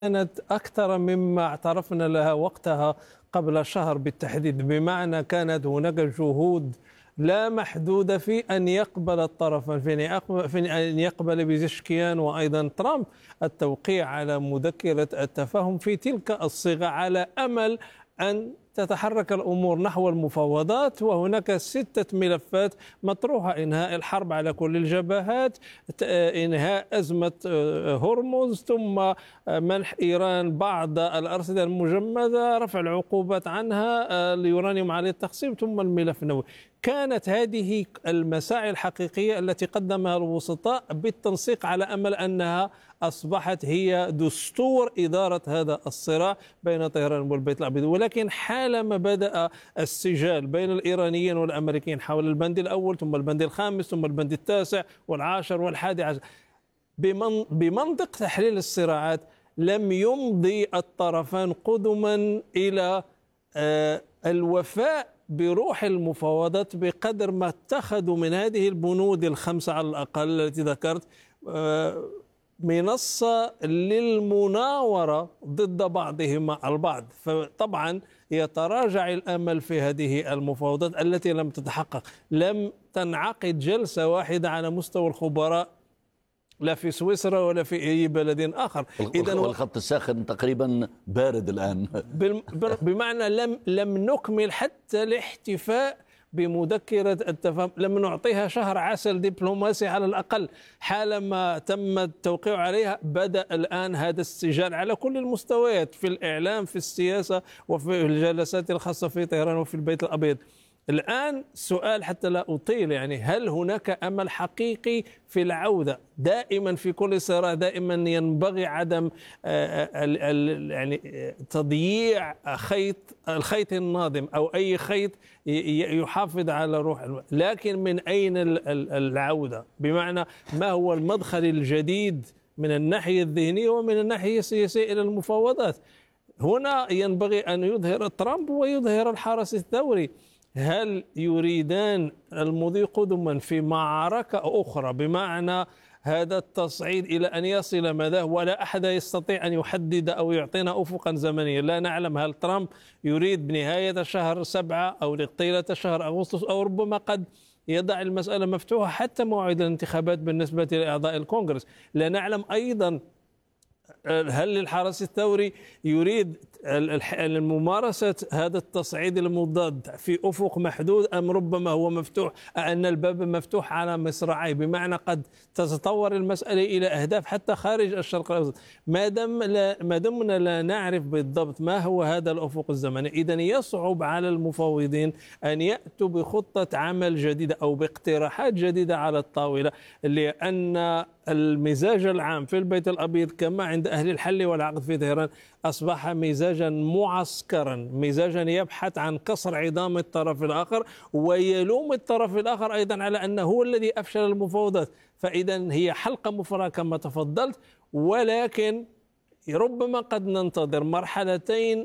كانت أكثر مما اعترفنا لها وقتها قبل شهر بالتحديد، بمعنى كانت هناك جهود لا محدودة في أن يقبل الطرفان في أن يقبل بزشكيان وأيضا ترامب التوقيع على مذكرة التفاهم في تلك الصيغة، على أمل أن تتحرك الأمور نحو المفاوضات. وهناك 6 ملفات مطروحة: إنهاء الحرب على كل الجبهات، إنهاء أزمة هرمز، ثم منح إيران بعض الأرصدة المجمدة، رفع العقوبات عنها، اليورانيوم عليه التخصيب، ثم الملف النووي. كانت هذه المساعي الحقيقية التي قدمها الوسطاء بالتنسيق على أمل أنها أصبحت هي دستور إدارة هذا الصراع بين طهران والبيت الأبيض. ولكن حالما بدأ السجال بين الإيرانيين والأمريكيين حول البند الأول ثم البند الخامس ثم البند التاسع والعاشر والحادي عشر، بمنطق تحليل الصراعات لم يمضي الطرفان قدما إلى الوفاء بروح المفاوضات بقدر ما اتخذوا من هذه البنود الخمسة على الأقل التي ذكرت منصة للمناورة ضد بعضهما البعض. فطبعا يتراجع الأمل في هذه المفاوضات التي لم تتحقق. لم تنعقد جلسة واحدة على مستوى الخبراء لا في سويسرا ولا في أي بلد آخر. إذن والخط الساخن تقريبا بارد الآن. بمعنى لم نكمل حتى الاحتفاء بمذكرة التفاهم، لم نعطيها شهر عسل دبلوماسي على الأقل. حالما تم التوقيع عليها بدأ الآن هذا السجال على كل المستويات، في الإعلام، في السياسة، وفي الجلسات الخاصة في طهران وفي البيت الأبيض. الآن سؤال حتى لا أطيل، يعني هل هناك أمل حقيقي في العودة؟ دائما في كل صراع دائما ينبغي عدم يعني تضييع الخيط الناظم أو أي خيط يحافظ على روح. لكن من أين العودة؟ بمعنى ما هو المدخل الجديد من الناحية الذهنية ومن الناحية السياسية إلى المفاوضات؟ هنا ينبغي أن يظهر ترامب ويظهر الحرس الثوري. هل يريدان المضي قدما في معركة أخرى، بمعنى هذا التصعيد إلى أن يصل مداه ولا أحد يستطيع أن يحدد أو يعطينا أفقا زمنيا؟ لا نعلم هل ترامب يريد بنهاية شهر 7 أو طيلة شهر أغسطس، أو ربما قد يضع المسألة مفتوحة حتى موعد الانتخابات بالنسبة لأعضاء الكونغرس. لا نعلم أيضا هل الحرس الثوري يريد ممارسة هذا التصعيد المضاد في أفق محدود، أم ربما هو مفتوح، أن الباب مفتوح على مصراعيه، بمعنى قد تتطور المسألة إلى أهداف حتى خارج الشرق الأوسط. ما دمنا لا نعرف بالضبط ما هو هذا الأفق الزمني، إذن يصعب على المفاوضين أن يأتوا بخطة عمل جديدة أو باقتراحات جديدة على الطاولة، لأن المزاج العام في البيت الأبيض كما عند أهل الحل والعقد في طهران أصبح مزاجا معسكرا، مزاجا يبحث عن كسر عظام الطرف الآخر ويلوم الطرف الآخر أيضا على أنه هو الذي أفشل المفاوضات. فإذا هي حلقة مفرغة كما تفضلت، ولكن ربما قد ننتظر مرحلة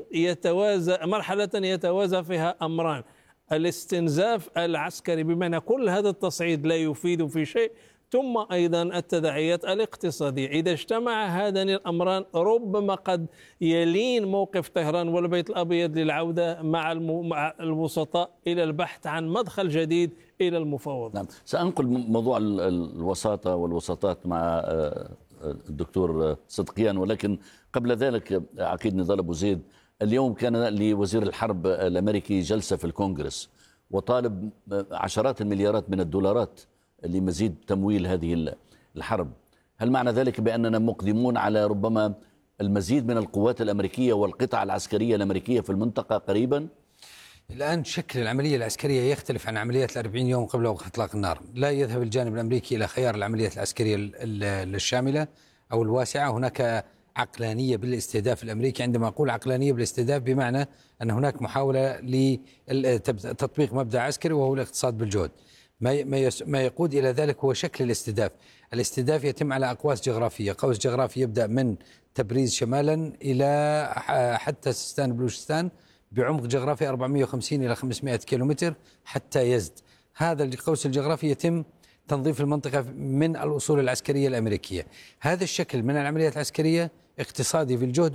يتوازى فيها أمران: الاستنزاف العسكري بمعنى كل هذا التصعيد لا يفيد في شيء، ثم أيضا التداعيات الاقتصادية. إذا اجتمع هذان الأمران ربما قد يلين موقف طهران والبيت الأبيض للعودة مع الوسطاء إلى البحث عن مدخل جديد إلى المفاوضات. نعم، سأنقل موضوع الوساطة والوساطات مع الدكتور صدقيان، ولكن قبل ذلك عقيد نضال أبو زيد، اليوم كان لوزير الحرب الأمريكي جلسة في الكونغرس وطالب عشرات المليارات من الدولارات لمزيد تمويل هذه الحرب. هل معنى ذلك بأننا مقدمون على ربما المزيد من القوات الأمريكية والقطع العسكرية الأمريكية في المنطقة قريبا؟ الآن شكل العملية العسكرية يختلف عن عمليات 40 يوم قبل وقت إطلاق النار. لا يذهب الجانب الأمريكي إلى خيار العمليات العسكرية الشاملة أو الواسعة. هناك عقلانية بالاستهداف الأمريكي. عندما أقول عقلانية بالاستهداف بمعنى أن هناك محاولة لتطبيق مبدأ عسكري وهو الاقتصاد بالجهد. ما يقود إلى ذلك هو شكل الاستهداف. الاستهداف يتم على أقواس جغرافية. قوس جغرافي يبدأ من تبريز شمالا إلى حتى سيستان بلوشستان بعمق جغرافي 450 إلى 500 كيلومتر حتى يزد. هذا القوس الجغرافي يتم تنظيف المنطقة من الأصول العسكرية الأمريكية. هذا الشكل من العمليات العسكرية اقتصادي في الجهد